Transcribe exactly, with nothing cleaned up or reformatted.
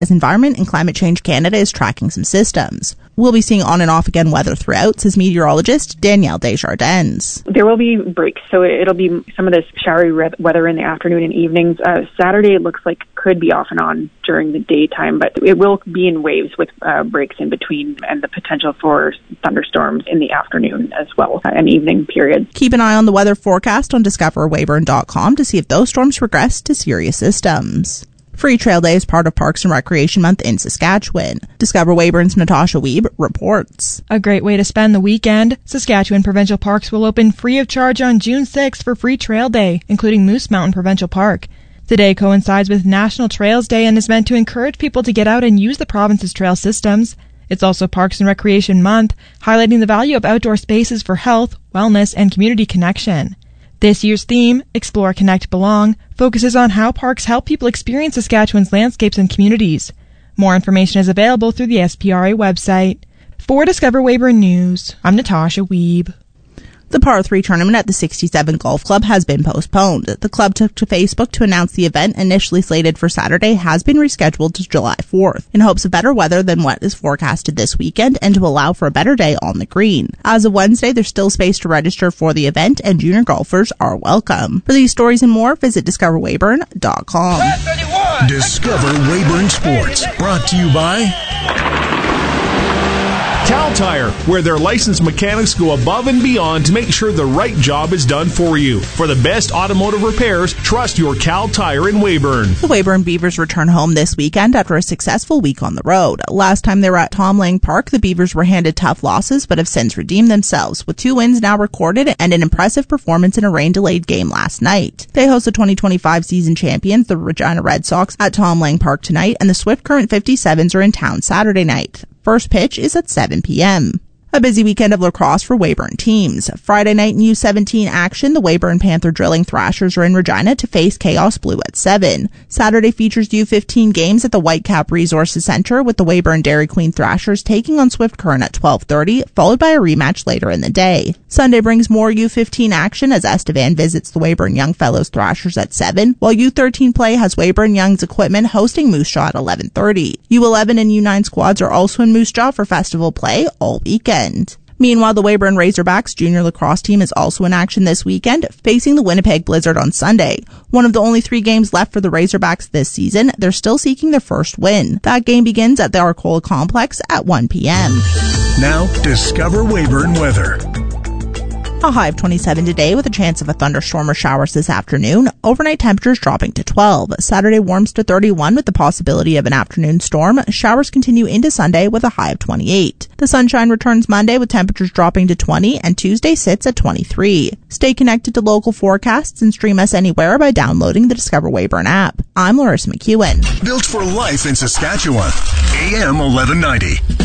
as Environment and Climate Change Canada is tracking some systems. We'll be seeing on and off again weather throughout, says meteorologist Danielle Desjardins. There will be breaks, so it'll be some of this showery weather in the afternoon and evenings. Uh, Saturday, it looks like could be off and on during the daytime, but it will be in waves with uh, breaks in between and the potential for thunderstorms in the afternoon as well, uh, and evening period. Keep an eye on the weather forecast on discover weyburn dot com to see if those storms progress to serious systems. Free Trail Day is part of Parks and Recreation Month in Saskatchewan. Discover Weyburn's Natasha Wiebe reports. A great way to spend the weekend. Saskatchewan Provincial Parks will open free of charge on June sixth for Free Trail Day, including Moose Mountain Provincial Park. The day coincides with National Trails Day and is meant to encourage people to get out and use the province's trail systems. It's also Parks and Recreation Month, highlighting the value of outdoor spaces for health, wellness, and community connection. This year's theme, Explore, Connect, Belong, focuses on how parks help people experience Saskatchewan's landscapes and communities. More information is available through the S P R A website. For Discover Weyburn News, I'm Natasha Wiebe. The Par three tournament at the sixty-seven Golf Club has been postponed. The club took to Facebook to announce the event, initially slated for Saturday, has been rescheduled to July fourth, in hopes of better weather than what is forecasted this weekend and to allow for a better day on the green. As of Wednesday, there's still space to register for the event, and junior golfers are welcome. For these stories and more, visit discover weyburn dot com. Discover Weyburn Sports, brought to you by Cal Tire, where their licensed mechanics go above and beyond to make sure the right job is done for you. For the best automotive repairs, trust your Cal Tire in Weyburn. The Weyburn Beavers return home this weekend after a successful week on the road. Last time they were at Tom Lang Park, the Beavers were handed tough losses but have since redeemed themselves, with two wins now recorded and an impressive performance in a rain-delayed game last night. They host the twenty twenty-five season champions, the Regina Red Sox, at Tom Lang Park tonight, and the Swift Current fifty-sevens are in town Saturday night. First pitch is at seven p.m. A busy weekend of lacrosse for Weyburn teams. Friday night in U seventeen action, the Weyburn Panther Drilling Thrashers are in Regina to face Chaos Blue at seven. Saturday features U fifteen games at the Whitecap Resources Center, with the Weyburn Dairy Queen Thrashers taking on Swift Current at twelve thirty, followed by a rematch later in the day. Sunday brings more U fifteen action as Estevan visits the Weyburn Young Fellows Thrashers at seven, while U thirteen play has Weyburn Young's Equipment hosting Moose Jaw at eleven thirty. U eleven and U nine squads are also in Moose Jaw for festival play all weekend. Meanwhile, the Weyburn Razorbacks junior lacrosse team is also in action this weekend, facing the Winnipeg Blizzard on Sunday. One of the only three games left for the Razorbacks this season, they're still seeking their first win. That game begins at the Arcola Complex at one p.m. Now, Discover Weyburn weather. A high of twenty-seven today with a chance of a thunderstorm or showers this afternoon. Overnight temperatures dropping to twelve. Saturday warms to thirty-one with the possibility of an afternoon storm. Showers continue into Sunday with a high of twenty-eight. The sunshine returns Monday with temperatures dropping to twenty, and Tuesday sits at twenty-three. Stay connected to local forecasts and stream us anywhere by downloading the Discover Weyburn app. I'm Larissa McEwen. Built for life in Saskatchewan. A M eleven ninety.